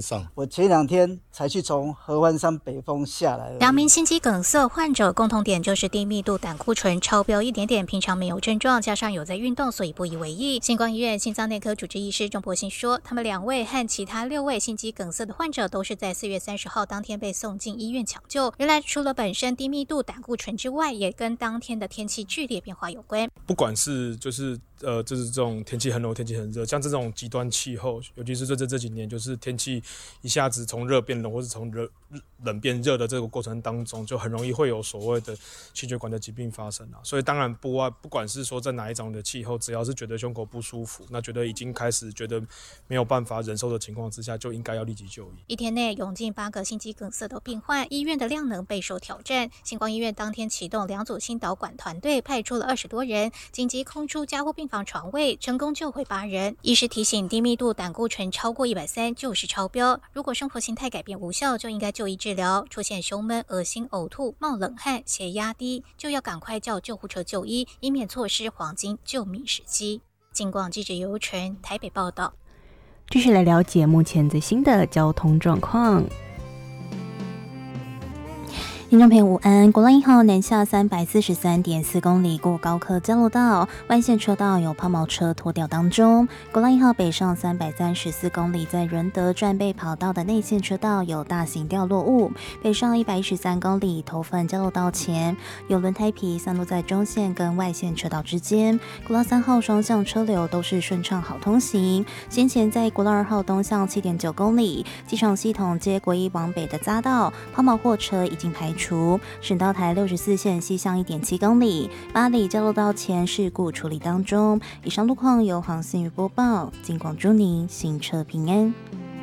上。 我前2天才去从合欢山北峰下来。 2名心肌梗塞患者共同点就是低密度胆固醇超标一点点，平常没有症状，加上有在运动，所以不以为意。星光医院心脏内科主治医师钟柏信说，他们2位和其他6位心肌梗塞的患者都是在4月30号当天被送进医院抢救。原来除了本身低密度胆固醇之外，也跟当天的天气剧烈变化有关。 不管是就是这种天气很冷、天气很热，像这种极端气候，尤其是这几年，就是天气一下子从热变冷，或是从冷变热的这个过程当中，就很容易会有所谓的心血管的疾病发生啊。所以当然不管是说在哪一种的气候，只要是觉得胸口不舒服，那觉得已经开始觉得没有办法忍受的情况之下，就应该要立即就医。 1天内涌进8个心肌梗塞的病患，医院的量能备受挑战。星光医院当天启动2组心导管团队，派出了20多人，紧急空出加护病房床位，成功救回8人。医师提醒，低密度胆固醇超过130就是超标，如果生活形态改变无效，就应该就医治疗。出现胸闷、恶心、呕吐、冒冷汗、血压低，就要赶快叫救护车就医，以免错失黄金救命时机。警广记者尤纯台北报道。 继续来了解目前最新的交通状况。听众朋友午安，国道1号南下343.4公里过高科交流道，外线车道有抛锚车拖吊当中。国道1号北上334公里，在仁德转备跑道的内线车道有大型掉落物，北上113公里头份交流道前有轮胎皮散落在中线跟外线车道之间。国道3号双向车流都是顺畅好通行。先前在国道2号东向7.9公里，机场系统接国一往北的匝道，抛锚货车已经排除。省道台64线西向1.7公里，八里交流道前事故处理当中。以上路况由黄信宇播报，警广祝您行车平安。